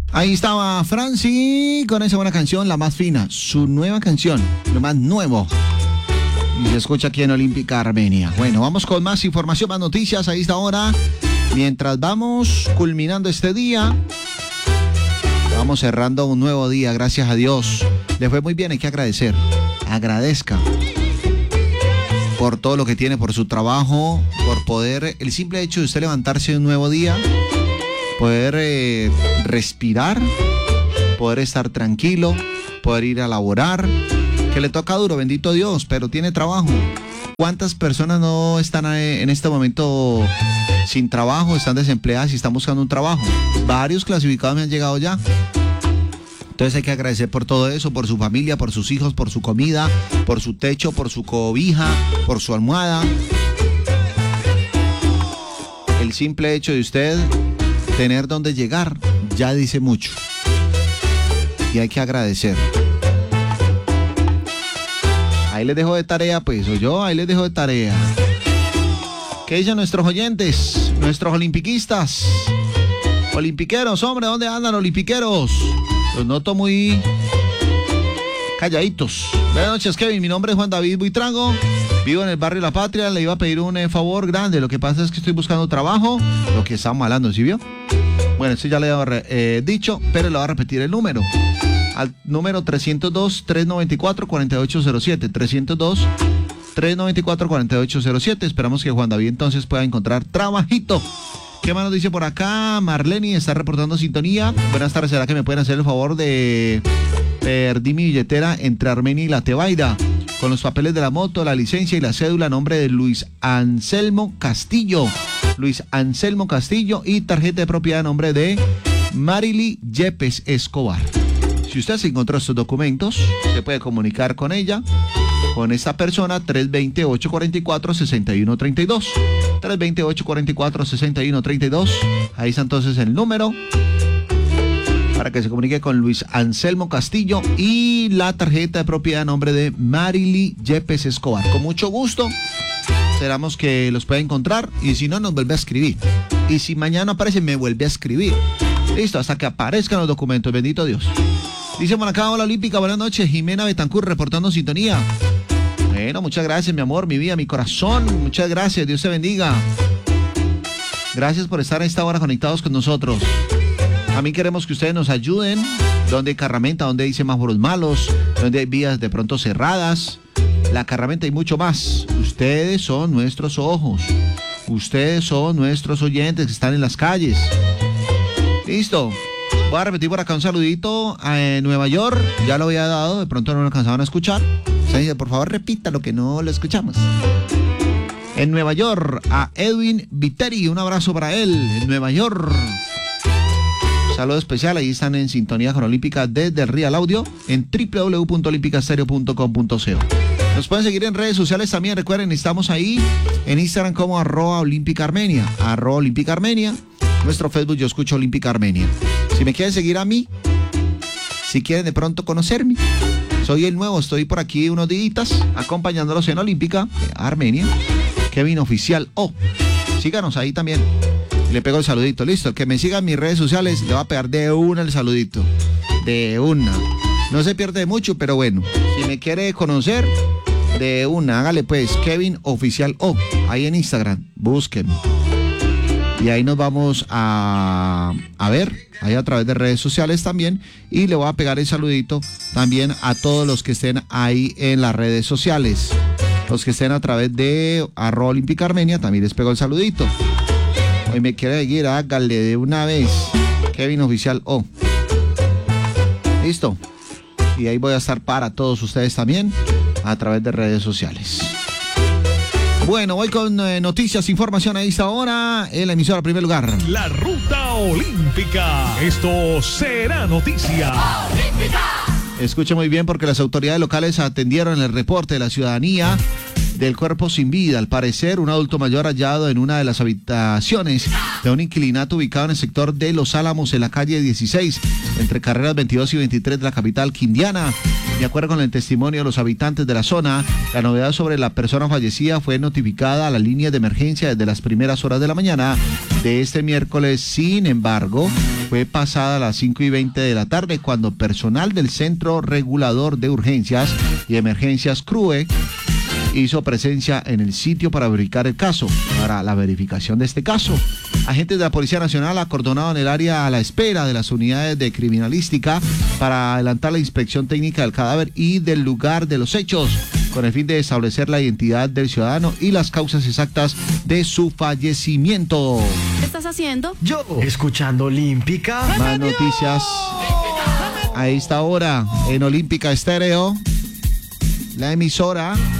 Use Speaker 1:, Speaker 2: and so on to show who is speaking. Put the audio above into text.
Speaker 1: Ahí estaba Franci con esa buena canción, La Más Fina, su nueva canción, lo más nuevo. Y se escucha aquí en Olímpica Armenia. Bueno, vamos con más información, más noticias a esta hora. Mientras vamos culminando este día, vamos cerrando un nuevo día, gracias a Dios. Le fue muy bien, hay que agradecer. Agradezca por todo lo que tiene, por su trabajo, por poder, el simple hecho de usted levantarse un nuevo día, poder respirar, poder estar tranquilo, poder ir a laborar, que le toca duro, bendito Dios, pero tiene trabajo. ¿Cuántas personas no están en este momento sin trabajo, están desempleadas y están buscando un trabajo? Varios clasificados me han llegado ya. Entonces hay que agradecer por todo eso, por su familia, por sus hijos, por su comida, por su techo, por su cobija, por su almohada. El simple hecho de usted tener donde llegar ya dice mucho. Y hay que agradecer. Ahí les dejo de tarea, pues, o yo, ahí les dejo de tarea. ¿Qué dicen nuestros oyentes, nuestros olimpiquistas? Olimpiqueros, hombre, ¿dónde andan olimpiqueros? Los noto muy calladitos. Buenas noches, Kevin. Mi nombre es Juan David Buitrago. Vivo en el barrio La Patria. Le iba a pedir un favor grande. Lo que pasa es que estoy buscando trabajo. Lo que estamos hablando, ¿sí vio? Bueno, esto ya le he dicho, pero le voy a repetir el número. Al número 302-394-4807. 302-394-4807. Esperamos que Juan David entonces pueda encontrar trabajito. ¿Qué más nos dice por acá? Marleni está reportando sintonía. Buenas tardes, ¿será que me pueden hacer el favor de... Perdí mi billetera entre Armenia y La Tebaida, con los papeles de la moto, la licencia y la cédula a nombre de Luis Anselmo Castillo. Luis Anselmo Castillo y tarjeta de propiedad a nombre de Marily Yepes Escobar. Si usted se encontró estos documentos, se puede comunicar con ella, con esta persona, 320-844-6132. 320-844-6132. Ahí está entonces el número para que se comunique con Luis Anselmo Castillo y la tarjeta de propiedad a nombre de Marily Yepes Escobar. Con mucho gusto, esperamos que los pueda encontrar y si no, nos vuelve a escribir. Y si mañana aparece, me vuelve a escribir. Listo, hasta que aparezcan los documentos, bendito Dios. Dice por acá, hola Olímpica, buenas noches, Jimena Betancourt reportando sintonía. Bueno, muchas gracias, mi amor, mi vida, mi corazón. Muchas gracias, Dios te bendiga. Gracias por estar a esta hora conectados con nosotros. A mí queremos que ustedes nos ayuden. Donde hay carramenta, donde hay semáforos malos, donde hay vías de pronto cerradas. La carramenta y mucho más. Ustedes son nuestros ojos. Ustedes son nuestros oyentes que están en las calles. Listo. Voy a repetir por acá un saludito a Nueva York. Ya lo había dado, de pronto no lo alcanzaban a escuchar. Por favor, repita lo que no lo escuchamos. En Nueva York, a Edwin Viteri, un abrazo para él. En Nueva York. Saludo especial, ahí están en sintonía con Olímpica desde el Real Audio en www.olimpicastereo.com.co. Nos pueden seguir en redes sociales también, recuerden, estamos ahí en Instagram como @Olímpica Armenia, @Olímpica Armenia. Nuestro Facebook, Yo Escucho Olímpica Armenia. Si me quieren seguir a mí, si quieren de pronto conocerme, soy el nuevo, estoy por aquí unos días acompañándolos en Olímpica Armenia. Kevin Oficial O. Síganos ahí también. Le pego el saludito, listo. Que me sigan en mis redes sociales, le va a pegar de una el saludito. De una. No se pierde mucho, pero bueno. Si me quiere conocer, de una, hágale pues, Kevin Oficial O. Ahí en Instagram, búsquenme. Y ahí nos vamos a ver, ahí a través de redes sociales también. Y le voy a pegar el saludito también a todos los que estén ahí en las redes sociales. Los que estén a través de @Olímpica Armenia, también les pego el saludito. Hoy me quiere seguir, hágale de una vez. Kevin Oficial O. Listo. Y ahí voy a estar para todos ustedes también a través de redes sociales. Bueno, voy con noticias, información a esta hora en la emisora Primer Lugar.
Speaker 2: La Ruta Olímpica. Esto será noticia. ¡Olímpica!
Speaker 1: Escuche muy bien porque las autoridades locales atendieron el reporte de la ciudadanía del cuerpo sin vida. Al parecer, un adulto mayor hallado en una de las habitaciones de un inquilinato ubicado en el sector de Los Álamos, en la calle 16, entre carreras 22 y 23 de la capital quindiana. De acuerdo con el testimonio de los habitantes de la zona, la novedad sobre la persona fallecida fue notificada a la línea de emergencia desde las primeras horas de la mañana de este miércoles. Sin embargo, fue pasada a las 5:20 de la tarde cuando personal del Centro Regulador de Urgencias y Emergencias CRUE hizo presencia en el sitio para verificar el caso, para la verificación de este caso. Agentes de la Policía Nacional acordonaron el área a la espera de las unidades de criminalística para adelantar la inspección técnica del cadáver y del lugar de los hechos, con el fin de establecer la identidad del ciudadano y las causas exactas de su fallecimiento.
Speaker 3: ¿Qué estás haciendo?
Speaker 4: Yo, escuchando Olímpica.
Speaker 1: Más noticias a esta hora en Olímpica Estéreo, la emisora